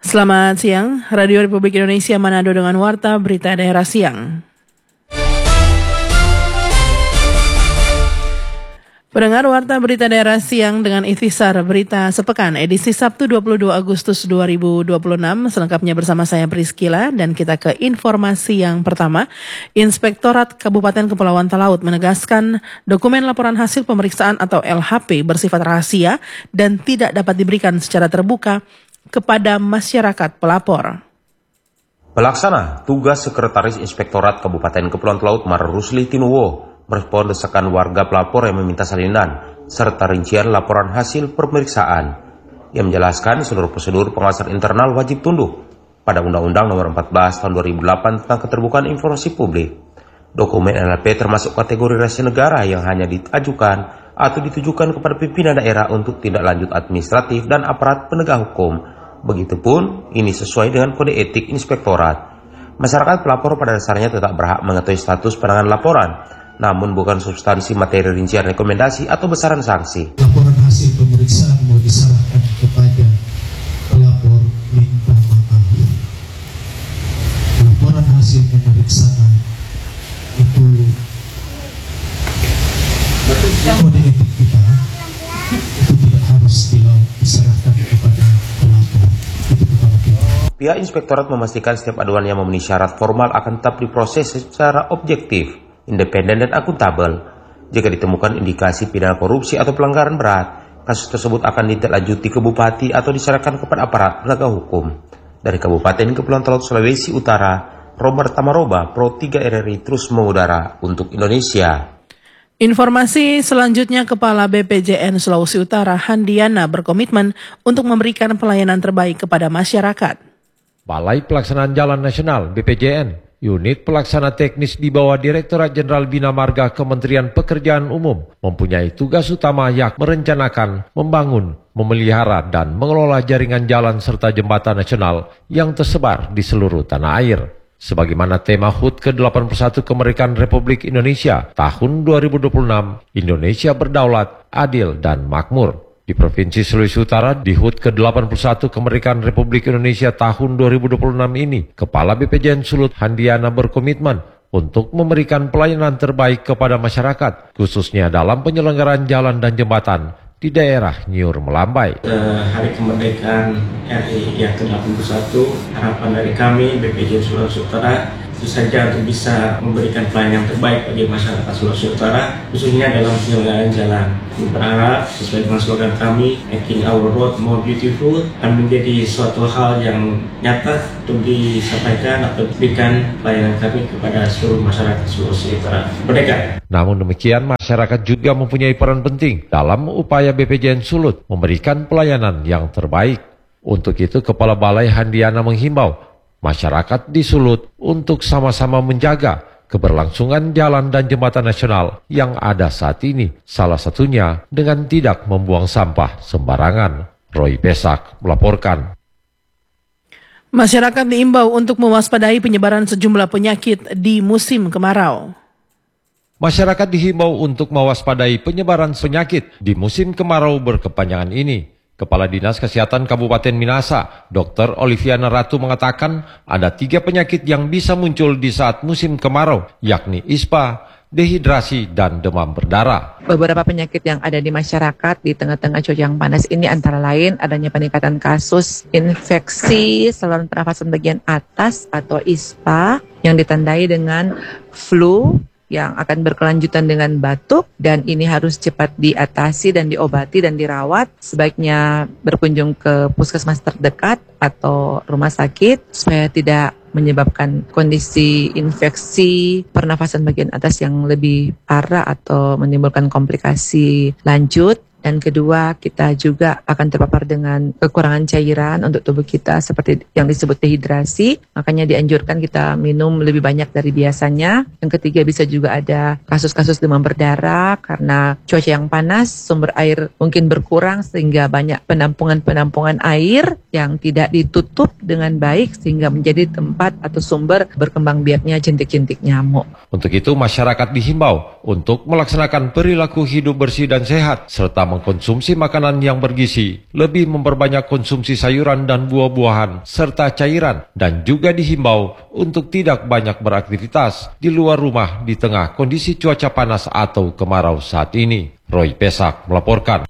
Selamat siang, Radio Republik Indonesia Manado dengan Warta Berita Daerah Siang. Pendengar Warta Berita Daerah Siang dengan ikhtisar Berita Sepekan edisi Sabtu 22 Agustus 2026. Selengkapnya bersama saya Priscila dan kita ke informasi yang pertama. Inspektorat Kabupaten Kepulauan Talaut menegaskan dokumen laporan hasil pemeriksaan atau LHP bersifat rahasia dan tidak dapat diberikan secara terbuka kepada masyarakat pelapor. Pelaksana tugas Sekretaris Inspektorat Kabupaten Kepulauan Talaut Mar Rusli Tinuwo merespon desakan warga pelapor yang meminta salinan serta rincian laporan hasil pemeriksaan. Ia menjelaskan seluruh prosedur pengawasan internal wajib tunduk pada Undang-Undang Nomor 14 Tahun 2008 tentang Keterbukaan Informasi Publik. Dokumen LHP termasuk kategori rahasia negara yang hanya diajukan atau ditujukan kepada pimpinan daerah untuk tindak lanjut administratif dan aparat penegak hukum. Begitupun ini sesuai dengan kode etik inspektorat. Masyarakat pelapor pada dasarnya tetap berhak mengetahui status penanganan laporan, namun bukan substansi materi rincian rekomendasi atau besaran sanksi. Laporan hasil pemeriksaan mau diserahkan kepada pelapor minta maaf. Laporan hasil pemeriksaan itu kode etik kita itu tidak harus diserahkan kepada pelapor. Itu pertama kita. Pihak inspektorat memastikan setiap aduan yang memenuhi syarat formal akan tetap diproses secara objektif, independen dan akuntabel. Jika ditemukan indikasi pidana korupsi atau pelanggaran berat, kasus tersebut akan ditindaklanjuti ke bupati atau diserahkan kepada aparat penegak hukum. Dari Kabupaten Kepulauan Talaut Sulawesi Utara, Robert Tamaroba, Pro 3 RRI terus mengudara untuk Indonesia. Informasi selanjutnya, Kepala BPJN Sulawesi Utara Handiana berkomitmen untuk memberikan pelayanan terbaik kepada masyarakat. Balai Pelaksanaan Jalan Nasional BPJN Unit Pelaksana Teknis di bawah Direktorat Jenderal Bina Marga Kementerian Pekerjaan Umum mempunyai tugas utama yakni merencanakan, membangun, memelihara, dan mengelola jaringan jalan serta jembatan nasional yang tersebar di seluruh tanah air. Sebagaimana tema HUT ke-81 Kemerdekaan Republik Indonesia tahun 2026, Indonesia berdaulat, adil, dan makmur. Di Provinsi Sulawesi Utara, di HUT ke-81 Kemerdekaan Republik Indonesia tahun 2026 ini, Kepala BPJN Sulut Handiana berkomitmen untuk memberikan pelayanan terbaik kepada masyarakat, khususnya dalam penyelenggaraan jalan dan jembatan di daerah Nyur Melambai. Hari Kemerdekaan RI yang ke-81, harapan dari kami BPJN Sulawesi Utara tentu saja untuk bisa memberikan pelayanan terbaik bagi masyarakat Sulawesi Utara, khususnya dalam penyelenggaraan jalan. Berharap sesuai dengan slogan kami, Making Our Road More Beautiful, akan menjadi suatu hal yang nyata untuk disampaikan atau diberikan pelayanan kami kepada seluruh masyarakat Sulawesi Utara. Merdeka! Namun demikian, masyarakat juga mempunyai peran penting dalam upaya BPJN Sulut memberikan pelayanan yang terbaik. Untuk itu, Kepala Balai Handiana menghimbau masyarakat di Sulut untuk sama-sama menjaga keberlangsungan jalan dan jembatan nasional yang ada saat ini, salah satunya dengan tidak membuang sampah sembarangan. Roy Pesak melaporkan. Masyarakat diimbau untuk mewaspadai penyebaran sejumlah penyakit di musim kemarau. Masyarakat dihimbau untuk mewaspadai penyebaran penyakit di musim kemarau berkepanjangan ini. Kepala Dinas Kesehatan Kabupaten Minasa, Dr. Oliviana Ratu mengatakan ada 3 penyakit yang bisa muncul di saat musim kemarau, yakni ispa, dehidrasi, dan demam berdarah. Beberapa penyakit yang ada di masyarakat di tengah-tengah cuaca yang panas ini antara lain adanya peningkatan kasus infeksi saluran pernafasan bagian atas atau ISPA yang ditandai dengan flu, yang akan berkelanjutan dengan batuk, dan ini harus cepat diatasi dan diobati dan dirawat. Sebaiknya berkunjung ke puskesmas terdekat atau rumah sakit supaya tidak menyebabkan kondisi infeksi pernafasan bagian atas yang lebih parah atau menimbulkan komplikasi lanjut. Dan kedua, kita juga akan terpapar dengan kekurangan cairan untuk tubuh kita seperti yang disebut dehidrasi. Makanya dianjurkan kita minum lebih banyak dari biasanya. Yang ketiga, bisa juga ada kasus-kasus demam berdarah karena cuaca yang panas, sumber air mungkin berkurang sehingga banyak penampungan-penampungan air yang tidak ditutup dengan baik sehingga menjadi tempat atau sumber berkembang biaknya jentik-jentik nyamuk. Untuk itu, masyarakat dihimbau untuk melaksanakan perilaku hidup bersih dan sehat serta mengkonsumsi makanan yang bergizi, lebih memperbanyak konsumsi sayuran dan buah-buahan, serta cairan, dan juga dihimbau untuk tidak banyak beraktivitas di luar rumah di tengah kondisi cuaca panas atau kemarau saat ini. Roy Pesak melaporkan.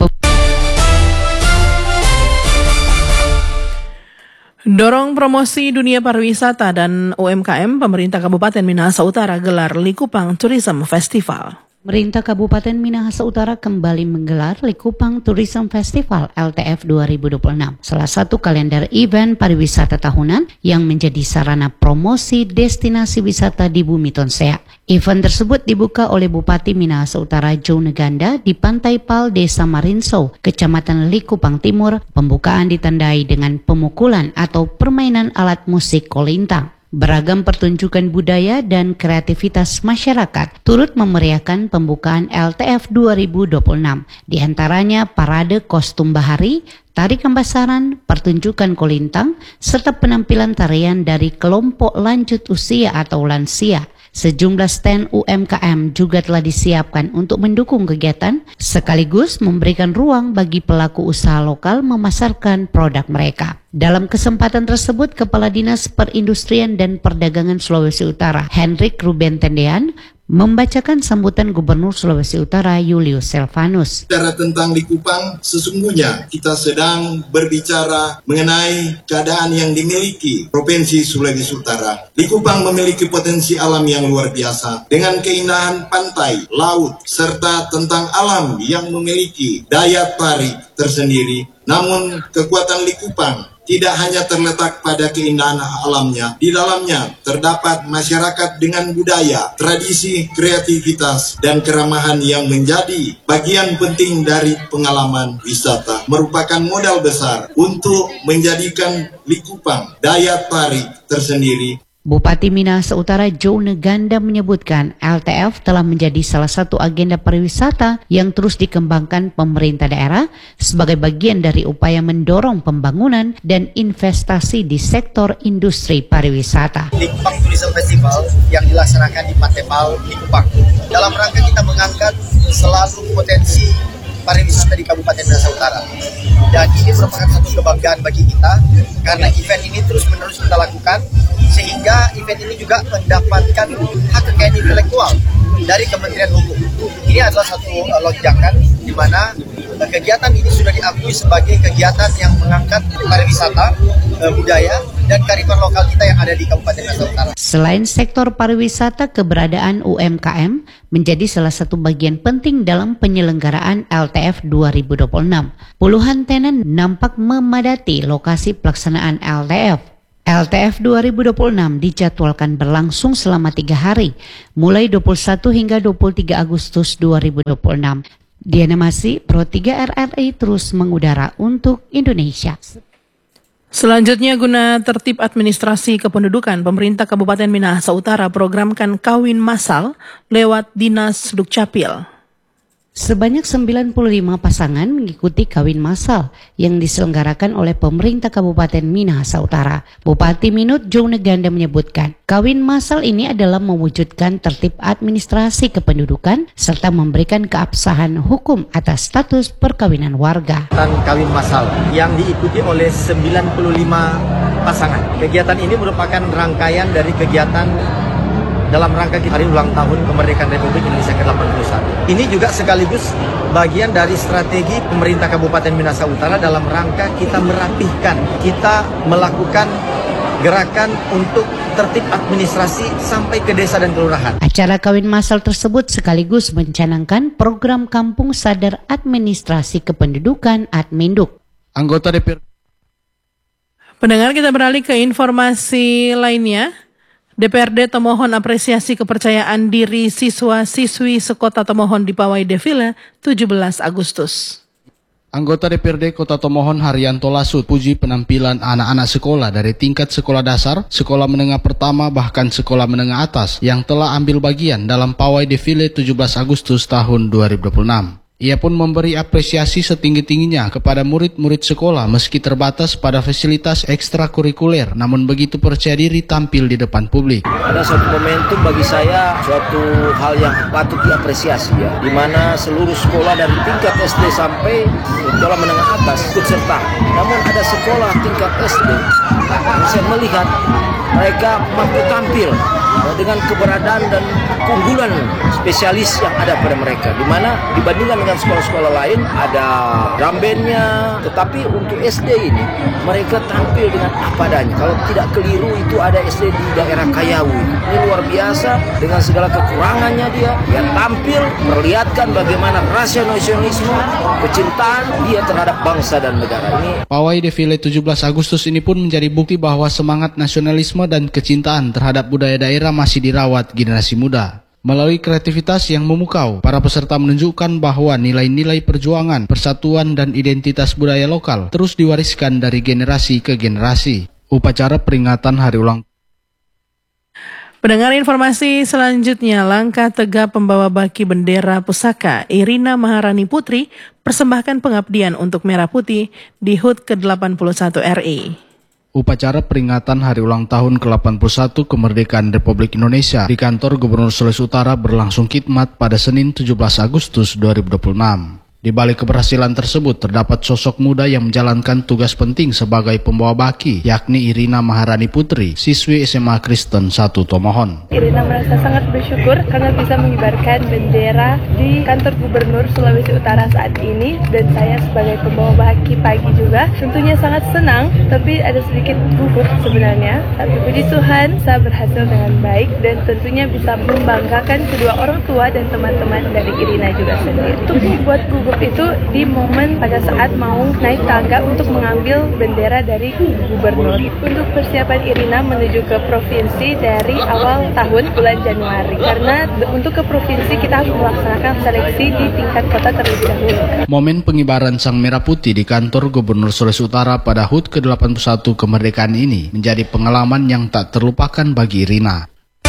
Dorong promosi dunia pariwisata dan UMKM, pemerintah Kabupaten Minahasa Utara gelar Likupang Tourism Festival. Pemerintah Kabupaten Minahasa Utara kembali menggelar Likupang Tourism Festival LTF 2026, salah satu kalender event pariwisata tahunan yang menjadi sarana promosi destinasi wisata di Bumi Tonsea. Event tersebut dibuka oleh Bupati Minahasa Utara Joe Neganda di Pantai Pal, Desa Marinso, Kecamatan Likupang Timur. Pembukaan ditandai dengan pemukulan atau permainan alat musik kolintang. Beragam pertunjukan budaya dan kreativitas masyarakat turut memeriahkan pembukaan LTF 2026, di antaranya parade kostum bahari, tari kambasaran, pertunjukan kolintang, serta penampilan tarian dari kelompok lanjut usia atau lansia. Sejumlah stand UMKM juga telah disiapkan untuk mendukung kegiatan, sekaligus memberikan ruang bagi pelaku usaha lokal memasarkan produk mereka. Dalam kesempatan tersebut, Kepala Dinas Perindustrian dan Perdagangan Sulawesi Utara, Hendrik Ruben Tendean, membacakan sambutan Gubernur Sulawesi Utara Julius Selvanus. Bicara tentang Likupang, sesungguhnya kita sedang berbicara mengenai keadaan yang dimiliki Provinsi Sulawesi Utara. Likupang memiliki potensi alam yang luar biasa dengan keindahan pantai, laut, serta tentang alam yang memiliki daya tarik tersendiri. Namun kekuatan Likupang tidak hanya terletak pada keindahan alamnya. Di dalamnya terdapat masyarakat dengan budaya, tradisi, kreativitas, dan keramahan yang menjadi bagian penting dari pengalaman wisata. Merupakan modal besar untuk menjadikan Likupang daya tarik tersendiri. Bupati Minahasa Utara Joe Neganda menyebutkan LTF telah menjadi salah satu agenda pariwisata yang terus dikembangkan pemerintah daerah sebagai bagian dari upaya mendorong pembangunan dan investasi di sektor industri pariwisata. Likupang Tourism Festival yang dilaksanakan di Pantai Pal, Likupang, dalam rangka kita mengangkat selalu potensi pariwisata di Kabupaten Minahasa Utara. Dan ini merupakan satu kebanggaan bagi kita karena event ini terus-menerus kita lakukan, sehingga event ini juga mendapatkan hak kekayaan intelektual dari Kementerian Hukum. Ini adalah satu lonjakan di mana kegiatan ini sudah diakui sebagai kegiatan yang mengangkat pariwisata, budaya, dan kearifan lokal kita yang ada di Kabupaten Minahasa Utara. Selain sektor pariwisata, keberadaan UMKM menjadi salah satu bagian penting dalam penyelenggaraan LTF 2026. Puluhan tenan nampak memadati lokasi pelaksanaan LTF. LTF 2026 dijadwalkan berlangsung selama 3 hari, mulai 21 hingga 23 Agustus 2026. Diana Masih, Pro 3 RRI terus mengudara untuk Indonesia. Selanjutnya, guna tertib administrasi kependudukan, pemerintah Kabupaten Minahasa Utara programkan kawin massal lewat Dinas Dukcapil. Sebanyak 95 pasangan mengikuti kawin massal yang diselenggarakan oleh pemerintah Kabupaten Minahasa Utara. Bupati Minut Joe Neganda menyebutkan, kawin massal ini adalah mewujudkan tertib administrasi kependudukan serta memberikan keabsahan hukum atas status perkawinan warga. Kawin massal yang diikuti oleh 95 pasangan. Kegiatan ini merupakan rangkaian dari kegiatan dalam rangka hari ulang tahun kemerdekaan Republik Indonesia ke-81. Ini juga sekaligus bagian dari strategi pemerintah Kabupaten Minahasa Utara dalam rangka kita merapihkan, kita melakukan gerakan untuk tertib administrasi sampai ke desa dan kelurahan. Acara kawin massal tersebut sekaligus mencanangkan program Kampung Sadar Administrasi Kependudukan Adminduk. Anggota DPR. Pendengar, kita beralih ke informasi lainnya. DPRD Tomohon apresiasi kepercayaan diri siswa-siswi sekota Tomohon di pawai defile 17 Agustus. Anggota DPRD Kota Tomohon Haryanto Lasut puji penampilan anak-anak sekolah dari tingkat sekolah dasar, sekolah menengah pertama, bahkan sekolah menengah atas yang telah ambil bagian dalam pawai defile 17 Agustus tahun 2026. Ia pun memberi apresiasi setinggi-tingginya kepada murid-murid sekolah meski terbatas pada fasilitas ekstrakurikuler, namun begitu percaya diri tampil di depan publik. Ada suatu momentum bagi saya, suatu hal yang patut diapresiasi ya, di mana seluruh sekolah dari tingkat SD sampai sekolah menengah atas ikut serta. Namun ada sekolah tingkat SD yang saya melihat mereka mampu tampil dengan keberadaan dan keunggulan spesialis yang ada pada mereka, di mana dibandingkan dengan sekolah-sekolah lain ada drum bandnya, tetapi untuk SD ini mereka tampil dengan apa adanya. Kalau tidak keliru itu ada SD di daerah Kayawi, ini luar biasa dengan segala kekurangannya dia tampil perlihatkan bagaimana rasa nasionalisme, kecintaan dia terhadap bangsa dan negara ini. Pawai defile 17 Agustus ini pun menjadi bukti bahwa semangat nasionalisme dan kecintaan terhadap budaya daerah masih dirawat generasi muda. Melalui kreativitas yang memukau, para peserta menunjukkan bahwa nilai-nilai perjuangan, persatuan, dan identitas budaya lokal terus diwariskan dari generasi ke generasi. Upacara peringatan Hari Ulang. Pendengar informasi selanjutnya, langkah tegap pembawa baki bendera pusaka Irina Maharani Putri persembahkan pengabdian untuk Merah Putih di HUT ke-81 RI. Upacara peringatan Hari Ulang Tahun ke-81 Kemerdekaan Republik Indonesia di kantor Gubernur Sulawesi Utara berlangsung khidmat pada Senin 17 Agustus 2026. Di balik keberhasilan tersebut terdapat sosok muda yang menjalankan tugas penting sebagai pembawa baki, yakni Irina Maharani Putri, siswi SMA Kristen 1 Tomohon. Irina merasa sangat bersyukur karena bisa mengibarkan bendera di kantor Gubernur Sulawesi Utara saat ini, dan saya sebagai pembawa baki pagi juga tentunya sangat senang, tapi ada sedikit gugup sebenarnya. Tapi puji Tuhan saya berhasil dengan baik dan tentunya bisa membanggakan kedua orang tua dan teman-teman dari Irina juga sendiri. Untuk membuat gugup itu di momen pada saat mau naik tangga untuk mengambil bendera dari gubernur. Untuk persiapan Irina menuju ke provinsi dari awal tahun bulan Januari, karena untuk ke provinsi kita harus melaksanakan seleksi di tingkat kota terlebih dahulu. Momen pengibaran Sang Merah Putih di kantor Gubernur Sulawesi Utara pada HUT ke-81 kemerdekaan ini menjadi pengalaman yang tak terlupakan bagi Irina.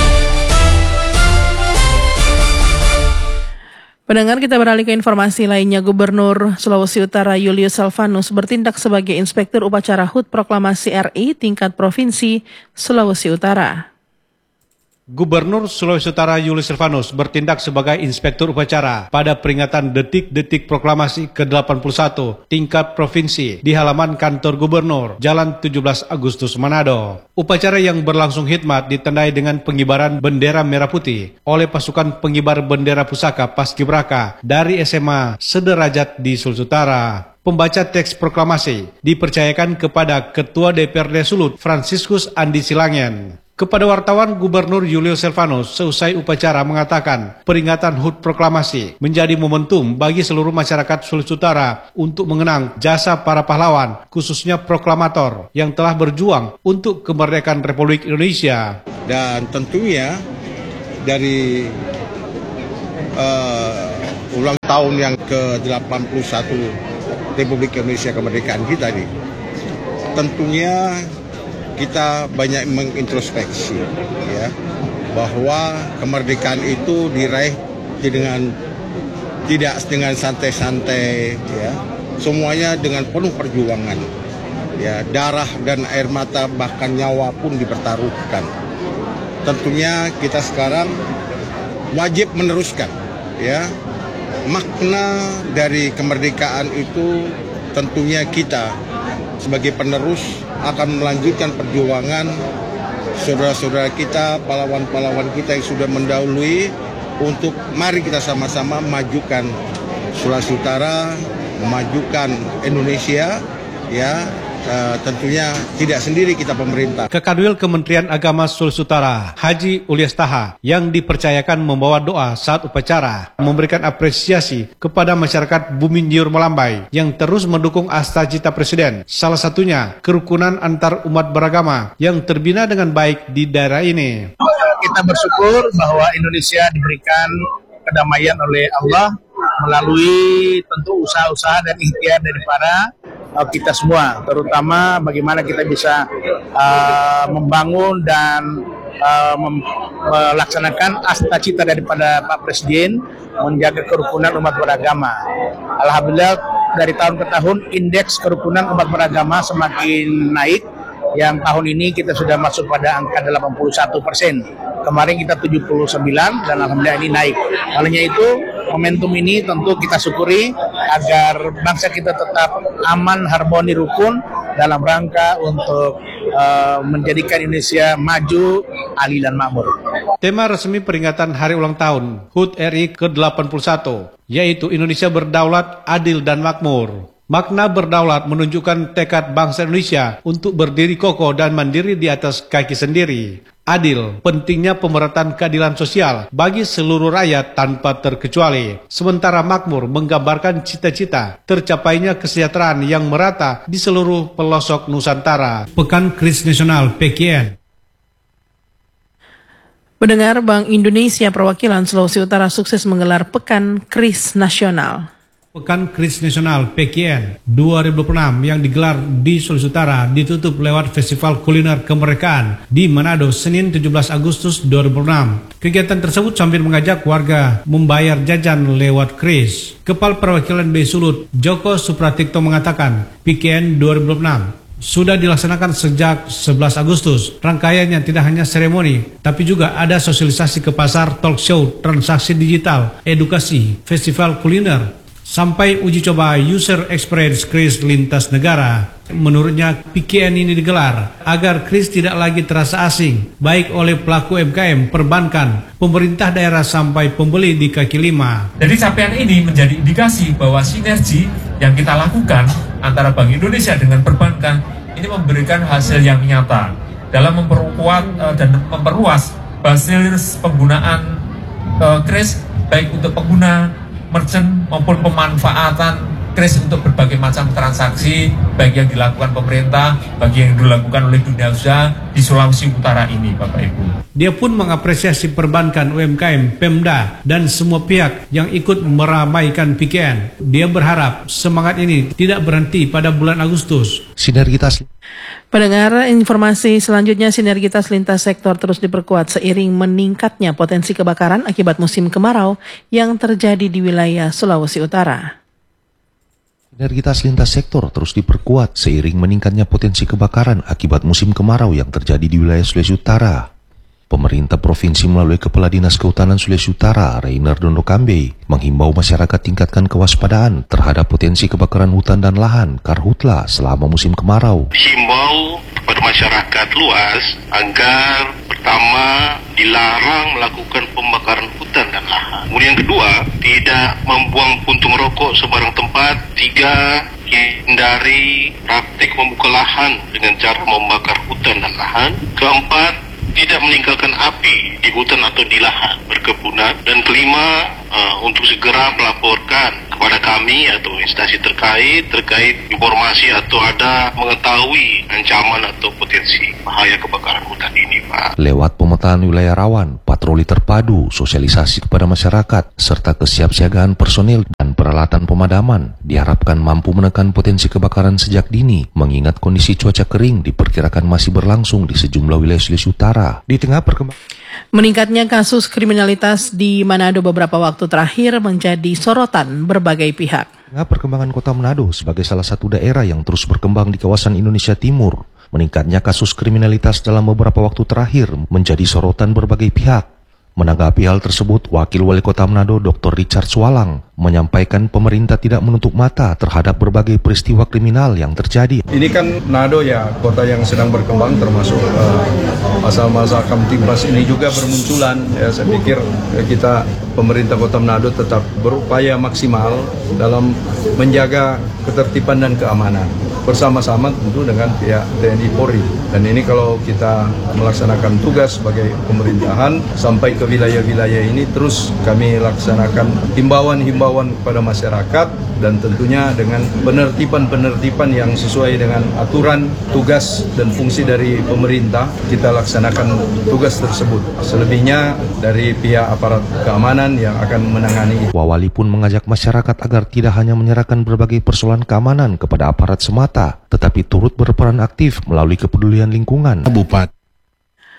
Pendengar, kita beralih ke informasi lainnya. Gubernur Sulawesi Utara Julius Salvanus bertindak sebagai Inspektur Upacara HUT Proklamasi RI tingkat Provinsi Sulawesi Utara. Gubernur Sulawesi Utara Julius Salvanus bertindak sebagai Inspektur Upacara pada peringatan detik-detik proklamasi ke-81 tingkat provinsi di halaman kantor Gubernur, Jalan 17 Agustus Manado. Upacara yang berlangsung khidmat ditandai dengan pengibaran bendera merah putih oleh pasukan pengibar bendera pusaka Paskibraka dari SMA sederajat di Sulawesi Utara. Pembaca teks proklamasi dipercayakan kepada Ketua DPRD Sulut Franciscus Andi Silangen. Kepada wartawan, Gubernur Julius Salvanus seusai upacara mengatakan peringatan HUT Proklamasi menjadi momentum bagi seluruh masyarakat Sulawesi Utara untuk mengenang jasa para pahlawan, khususnya proklamator yang telah berjuang untuk kemerdekaan Republik Indonesia. Dan tentunya dari ulang tahun yang ke-81 Republik Indonesia kemerdekaan kita ini, tentunya kita banyak mengintrospeksi ya, bahwa kemerdekaan itu diraih tidak dengan santai-santai ya, semuanya dengan penuh perjuangan ya, darah dan air mata bahkan nyawa pun dipertaruhkan. Tentunya kita sekarang wajib meneruskan ya, makna dari kemerdekaan itu tentunya kita sebagai penerus akan melanjutkan perjuangan saudara-saudara kita, pahlawan-pahlawan kita yang sudah mendahului, untuk mari kita sama-sama majukan Sulawesi Utara, memajukan Indonesia ya. Tentunya tidak sendiri kita pemerintah. Kakadwil Kementerian Agama Sulawesi Utara, Haji Ulias Taha, yang dipercayakan membawa doa saat upacara, memberikan apresiasi kepada masyarakat Bumi Nyiur Melambai yang terus mendukung asta-cita Presiden. Salah satunya kerukunan antar umat beragama yang terbina dengan baik di daerah ini. Kita bersyukur bahwa Indonesia diberikan kedamaian oleh Allah melalui tentu usaha-usaha dan ikhtiar dari para kita semua, terutama bagaimana kita bisa membangun dan melaksanakan cita daripada Pak Presiden menjaga kerukunan umat beragama. Alhamdulillah dari tahun ke tahun indeks kerukunan umat beragama semakin naik. Yang tahun ini kita sudah masuk pada angka 81%. Kemarin kita 79 dan alhamdulillah ini naik. Olehnya itu momentum ini tentu kita syukuri agar bangsa kita tetap aman, harmoni, rukun dalam rangka untuk menjadikan Indonesia maju, adil dan makmur. Tema resmi peringatan Hari Ulang Tahun HUT RI ke-81 yaitu Indonesia Berdaulat, Adil dan Makmur. Makna berdaulat menunjukkan tekad bangsa Indonesia untuk berdiri kokoh dan mandiri di atas kaki sendiri. Adil, pentingnya pemerataan keadilan sosial bagi seluruh rakyat tanpa terkecuali. Sementara makmur menggambarkan cita-cita tercapainya kesejahteraan yang merata di seluruh pelosok Nusantara. Pekan Kris Nasional PKN. Pendengar, Bank Indonesia Perwakilan Sulawesi Utara sukses menggelar Pekan Kris Nasional. Pekan Kris Nasional PKN 2026 yang digelar di Sulawesi Utara ditutup lewat Festival Kuliner Kemerdekaan di Manado Senin 17 Agustus 2026. Kegiatan tersebut sambil mengajak warga membayar jajan lewat kris. Kepala Perwakilan BI Sulut Joko Supratikto mengatakan PKN 2026 sudah dilaksanakan sejak 11 Agustus. Rangkaiannya tidak hanya seremoni, tapi juga ada sosialisasi ke pasar, talk show, transaksi digital, edukasi, festival kuliner, sampai uji coba user experience kris lintas negara. Menurutnya PKN ini digelar agar kris tidak lagi terasa asing, baik oleh pelaku UMKM, perbankan, pemerintah daerah sampai pembeli di kaki lima. Jadi capaian ini menjadi indikasi bahwa sinergi yang kita lakukan antara Bank Indonesia dengan perbankan ini memberikan hasil yang nyata dalam memperkuat dan memperluas basis penggunaan kris baik untuk pengguna, merchant maupun pemanfaatan kris untuk berbagai macam transaksi baik yang dilakukan pemerintah, bagi yang dilakukan oleh dunia usaha di Sulawesi Utara ini, Bapak Ibu. Dia pun mengapresiasi perbankan, UMKM, Pemda, dan semua pihak yang ikut meramaikan PKN. Dia berharap semangat ini tidak berhenti pada bulan Agustus. Sinergitas. Pendengar, informasi selanjutnya, sinergitas lintas sektor terus diperkuat seiring meningkatnya potensi kebakaran akibat musim kemarau yang terjadi di wilayah Sulawesi Utara. Sinergitas lintas sektor terus diperkuat seiring meningkatnya potensi kebakaran akibat musim kemarau yang terjadi di wilayah Sulawesi Utara. Pemerintah Provinsi melalui Kepala Dinas Kehutanan Sulawesi Utara, Reiner Dondo Kambe, menghimbau masyarakat tingkatkan kewaspadaan terhadap potensi kebakaran hutan dan lahan karhutla selama musim kemarau. Himbau kepada masyarakat luas agar pertama dilarang melakukan pembakaran hutan dan lahan. Kemudian yang kedua, tidak membuang puntung rokok sembarang tempat. Tiga, hindari praktik membuka lahan dengan cara membakar hutan dan lahan. Keempat, tidak meninggalkan api di hutan atau di lahan berkebunan. Dan kelima, untuk segera melaporkan kepada kami atau instansi terkait informasi atau ada mengetahui ancaman atau potensi bahaya kebakaran hutan ini, Pak. Lewat pemetaan wilayah rawan, patroli terpadu, sosialisasi kepada masyarakat, serta kesiapsiagaan personil dan peralatan pemadaman, diharapkan mampu menekan potensi kebakaran sejak dini, mengingat kondisi cuaca kering diperkirakan masih berlangsung di sejumlah wilayah Sulawesi Utara. Di tengah meningkatnya kasus kriminalitas di Manado beberapa waktu terakhir menjadi sorotan berbagai pihak. Perkembangan Kota Manado sebagai salah satu daerah yang terus berkembang di kawasan Indonesia Timur, meningkatnya kasus kriminalitas dalam beberapa waktu terakhir menjadi sorotan berbagai pihak. Menanggapi hal tersebut, Wakil Wali Kota Manado Dr. Richard Swalang menyampaikan pemerintah tidak menutup mata terhadap berbagai peristiwa kriminal yang terjadi. Ini kan Manado ya, kota yang sedang berkembang, termasuk masa-masa Kamtibmas ini juga bermunculan. Ya, saya pikir kita pemerintah Kota Manado tetap berupaya maksimal dalam menjaga ketertiban dan keamanan bersama-sama tentu dengan pihak TNI Polri. Dan ini kalau kita melaksanakan tugas sebagai pemerintahan sampai ke wilayah-wilayah ini, terus kami laksanakan himbauan-himbauan kepada masyarakat dan tentunya dengan penertiban-penertiban yang sesuai dengan aturan, tugas dan fungsi dari pemerintah, kita laksanakan tugas tersebut. Selebihnya dari pihak aparat keamanan yang akan menangani. Wali pun mengajak masyarakat agar tidak hanya menyerahkan berbagai persoalan keamanan kepada aparat semata, tetapi turut berperan aktif melalui kepedulian lingkungan.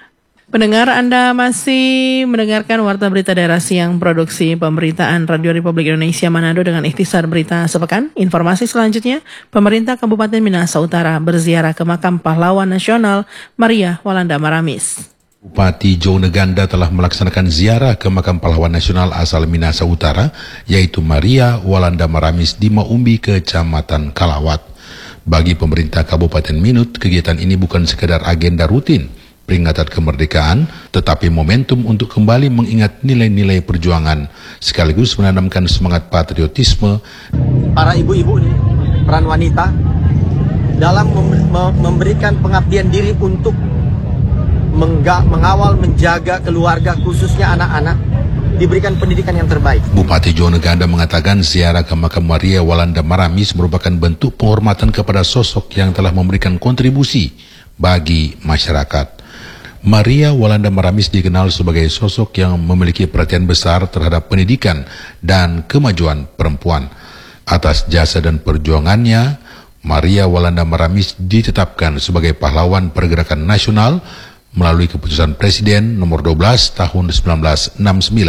Pendengar, Anda masih mendengarkan Warta Berita Daerah Siang Produksi Pemberitaan Radio Republik Indonesia Manado dengan ikhtisar berita sepekan. Informasi selanjutnya, pemerintah Kabupaten Minahasa Utara berziarah ke makam pahlawan nasional Maria Walanda Maramis. Bupati Joneganda telah melaksanakan ziarah ke makam pahlawan nasional asal Minahasa Utara, yaitu Maria Walanda Maramis di Maumbi, Kecamatan Kalawat. Bagi pemerintah Kabupaten Minut, kegiatan ini bukan sekedar agenda rutin peringatan kemerdekaan, tetapi momentum untuk kembali mengingat nilai-nilai perjuangan, sekaligus menanamkan semangat patriotisme. Para ibu-ibu, peran wanita dalam memberikan pengabdian diri untuk mengawal, menjaga keluarga, khususnya anak-anak, diberikan pendidikan yang terbaik. Bupati Joneganda mengatakan ziarah ke makam Maria Walanda Maramis merupakan bentuk penghormatan kepada sosok yang telah memberikan kontribusi bagi masyarakat. Maria Walanda Maramis dikenal sebagai sosok yang memiliki perhatian besar terhadap pendidikan dan kemajuan perempuan. Atas jasa dan perjuangannya, Maria Walanda Maramis ditetapkan sebagai pahlawan pergerakan nasional melalui keputusan Presiden nomor 12 tahun 1969.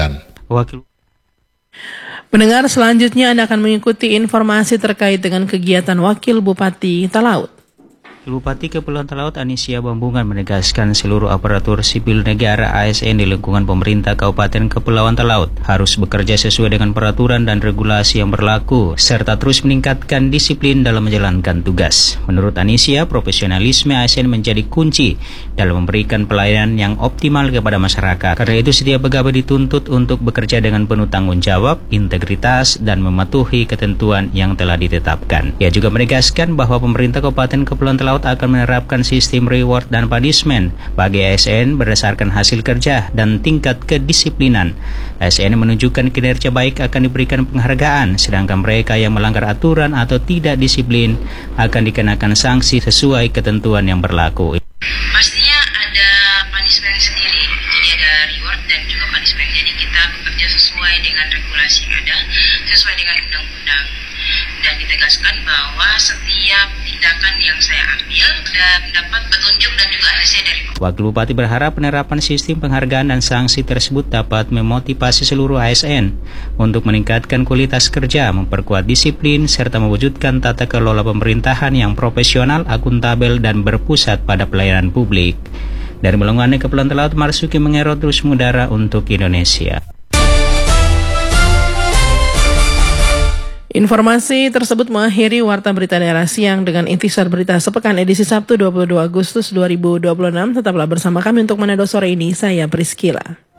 Pendengar, selanjutnya Anda akan mengikuti informasi terkait dengan kegiatan Wakil Bupati Talaut. Bupati Kepulauan Talaut Anisia Bambungan menegaskan seluruh aparatur sipil negara ASN di lingkungan pemerintah Kabupaten Kepulauan Talaut harus bekerja sesuai dengan peraturan dan regulasi yang berlaku serta terus meningkatkan disiplin dalam menjalankan tugas. Menurut Anisia, profesionalisme ASN menjadi kunci dalam memberikan pelayanan yang optimal kepada masyarakat. Karena itu setiap pegawai dituntut untuk bekerja dengan penuh tanggung jawab, integritas, dan mematuhi ketentuan yang telah ditetapkan. Ia juga menegaskan bahwa pemerintah Kabupaten Kepulauan Talaut akan menerapkan sistem reward dan punishment bagi ASN berdasarkan hasil kerja dan tingkat kedisiplinan. ASN menunjukkan kinerja baik akan diberikan penghargaan, sedangkan mereka yang melanggar aturan atau tidak disiplin akan dikenakan sanksi sesuai ketentuan yang berlaku. Pastinya ada punishment sendiri, jadi ada reward dan juga punishment. Jadi kita bekerja sesuai dengan regulasi yang ada, sesuai dengan undang-undang. Dan ditegaskan bahwa setiap tindakan yang saya ambil dan dapat petunjuk dan juga hasil dari Wakil Bupati berharap penerapan sistem penghargaan dan sanksi tersebut dapat memotivasi seluruh ASN untuk meningkatkan kualitas kerja, memperkuat disiplin, serta mewujudkan tata kelola pemerintahan yang profesional, akuntabel, dan berpusat pada pelayanan publik. Dari Melongan Kepulauan Talaut, Marsuki Mengero terus mengudara untuk Indonesia. Informasi tersebut mengakhiri Warta Berita Daerah Siang dengan intisar berita sepekan edisi Sabtu 22 Agustus 2026. Tetaplah bersama kami untuk Manado sore ini. Saya Priscila.